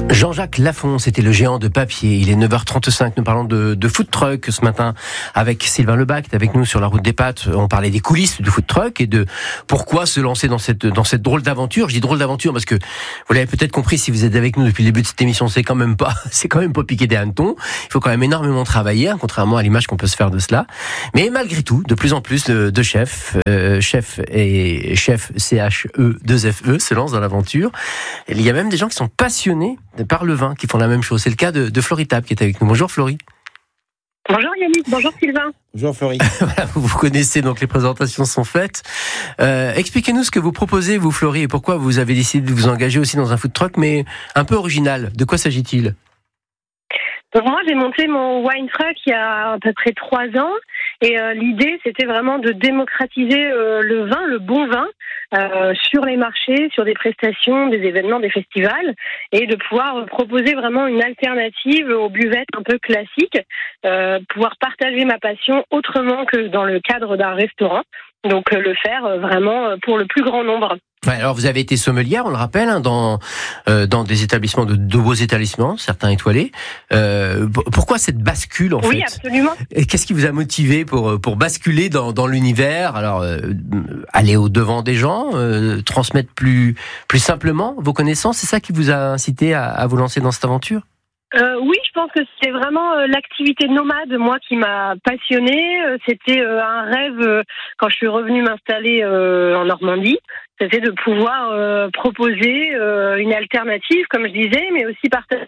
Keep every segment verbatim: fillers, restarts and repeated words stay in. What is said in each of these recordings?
Jean-Jacques Lafont, c'était le géant de papier. Il est neuf heures trente-cinq, nous parlons de, de food truck ce matin avec Sylvain Lebac, qui est avec nous sur la route des pâtes. On parlait des coulisses du food truck et de pourquoi se lancer dans cette, dans cette drôle d'aventure. Je dis drôle d'aventure parce que vous l'avez peut-être compris si vous êtes avec nous depuis le début de cette émission, c'est quand même pas, c'est quand même pas piquer des hannetons. Il faut quand même énormément travailler, hein, contrairement à l'image qu'on peut se faire de cela. Mais malgré tout, de plus en plus de, de chefs, euh, chefs et chefs C H E deux F E se lancent dans l'aventure. Il y a même des gens qui sont passionnés par le vin, qui font la même chose. C'est le cas de, de Florie Table qui est avec nous. Bonjour Florie. Bonjour Yannick, bonjour Sylvain. Bonjour Florie. Voilà, vous vous connaissez, donc les présentations sont faites. Euh, expliquez-nous ce que vous proposez, vous Florie, et pourquoi vous avez décidé de vous engager aussi dans un food truck, mais un peu original. De quoi s'agit-il ? Donc moi j'ai monté mon wine truck il y a à peu près trois ans et euh, l'idée c'était vraiment de démocratiser euh, le vin, le bon vin euh, sur les marchés, sur des prestations, des événements, des festivals et de pouvoir proposer vraiment une alternative aux buvettes un peu classiques, euh, pouvoir partager ma passion autrement que dans le cadre d'un restaurant, donc euh, le faire euh, vraiment pour le plus grand nombre. Ouais, alors vous avez été sommelière, on le rappelle, hein, dans euh, dans des établissements de, de beaux établissements, certains étoilés. Euh, pourquoi cette bascule en oui, fait ? Oui, absolument. Et qu'est-ce qui vous a motivé pour pour basculer dans dans l'univers ? Alors euh, aller au devant des gens, euh, transmettre plus plus simplement vos connaissances, c'est ça qui vous a incité à, à vous lancer dans cette aventure ? Euh, oui, je pense que c'est vraiment euh, l'activité nomade, moi, qui m'a passionnée. Euh, c'était euh, un rêve euh, quand je suis revenue m'installer euh, en Normandie. C'était de pouvoir euh, proposer euh, une alternative, comme je disais, mais aussi partager.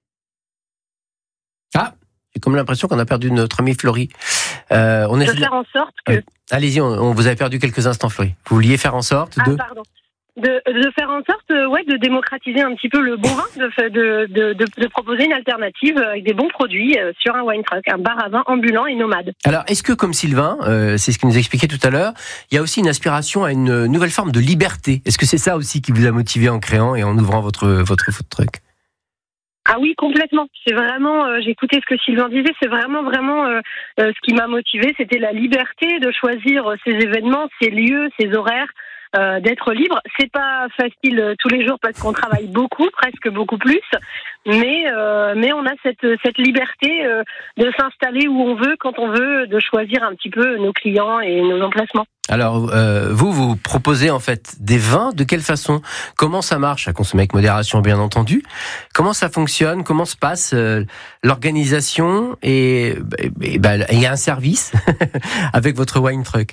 Ah, j'ai comme l'impression qu'on a perdu notre amie Florie. Euh, on de est faire en sorte que... Euh, allez-y, on, on vous a perdu quelques instants, Florie. Vous vouliez faire en sorte ah, de... pardon. De, de faire en sorte, euh, ouais, de démocratiser un petit peu le bon vin, de, de, de, de, de proposer une alternative avec des bons produits euh, sur un wine truck, un bar à vin ambulant et nomade. Alors, est-ce que, comme Sylvain, euh, c'est ce qu'il nous expliquait tout à l'heure, il y a aussi une aspiration à une nouvelle forme de liberté ? Est-ce que c'est ça aussi qui vous a motivé en créant et en ouvrant votre, votre food truck ? Ah oui, complètement. C'est vraiment, euh, j'écoutais ce que Sylvain disait, c'est vraiment, vraiment euh, euh, ce qui m'a motivé, c'était la liberté de choisir ces événements, ces lieux, ces horaires. Euh, d'être libre, c'est pas facile euh, tous les jours parce qu'on travaille beaucoup, presque beaucoup plus, mais euh, mais on a cette cette liberté euh, de s'installer où on veut, quand on veut, de choisir un petit peu nos clients et nos emplacements. Alors euh, vous vous proposez en fait des vins, de quelle façon ? Comment ça marche ? À consommer avec modération, bien entendu. Comment ça fonctionne ? Comment se passe euh, l'organisation ? Et il bah, y a un service avec votre wine truck.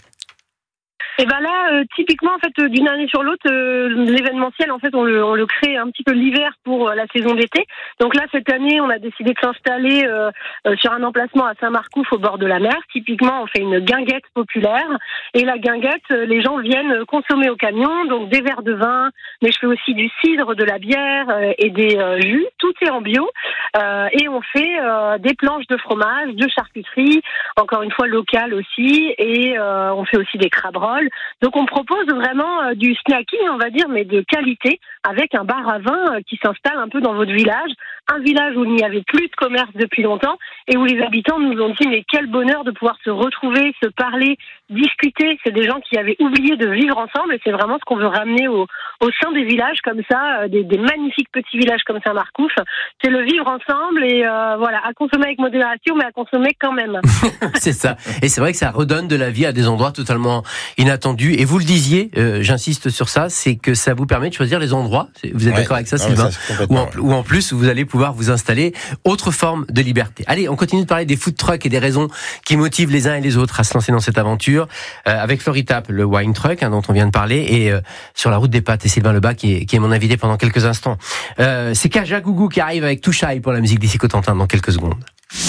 Et ben là, euh, typiquement, en fait, euh, d'une année sur l'autre, euh, l'événementiel, en fait, on le, on le crée un petit peu l'hiver pour euh, la saison d'été. Donc là, cette année, on a décidé de s'installer euh, euh, sur un emplacement à Saint-Marcouf, au bord de la mer. Typiquement, on fait une guinguette populaire. Et la guinguette, euh, les gens viennent consommer au camion, donc des verres de vin, mais je fais aussi du cidre, de la bière euh, et des euh, jus. Tout est en bio. Euh, et on fait euh, des planches de fromage, de charcuterie, encore une fois locale aussi. Et euh, on fait aussi des crab rolls. Donc on propose vraiment euh, du snacking, on va dire, mais de qualité, avec un bar à vin euh, qui s'installe un peu dans votre village. Un village où il n'y avait plus de commerce depuis longtemps et où les habitants nous ont dit mais quel bonheur de pouvoir se retrouver, se parler, discuter. C'est des gens qui avaient oublié de vivre ensemble et c'est vraiment ce qu'on veut ramener au, au sein des villages comme ça, euh, des, des magnifiques petits villages comme Saint-Marcouf. C'est le vivre ensemble et euh, voilà, à consommer avec modération mais à consommer quand même. C'est ça. Et c'est vrai que ça redonne de la vie à des endroits totalement inattendus. Et vous le disiez, euh, j'insiste sur ça, c'est que ça vous permet de choisir les endroits. Vous êtes ouais. d'accord avec ça, Sylvain ? Ou en, ou en plus, vous allez pouvoir vous installer. Autre forme de liberté. Allez, on continue de parler des food trucks et des raisons qui motivent les uns et les autres à se lancer dans cette aventure. Euh, avec Florie Table, le wine truck hein, dont on vient de parler, et euh, sur la route des pâtes, et Sylvain Lebac qui est, qui est mon invité pendant quelques instants. Euh, c'est Kaja Gougou qui arrive avec Touchaï pour la musique d'ici Cotentin dans quelques secondes.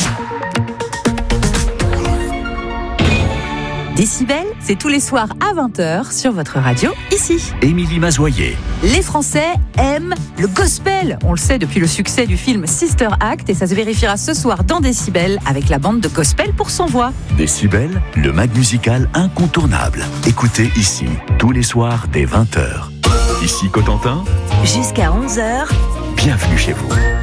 Décibel, c'est tous les soirs à vingt heures sur votre radio, ici. Émilie Mazoyer. Les Français aiment le gospel. On le sait depuis le succès du film Sister Act et ça se vérifiera ce soir dans Décibel avec la bande de gospel pour Sans Voix. Décibel, le mag musical incontournable. Écoutez ici, tous les soirs dès vingt heures. Ici Cotentin. Jusqu'à onze heures. Bienvenue chez vous.